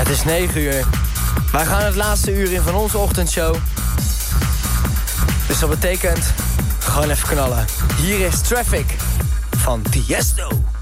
Het is 9 uur. Wij gaan het laatste uur in van onze ochtendshow. Dus dat betekent gewoon even knallen. Hier is Traffic van Tiesto.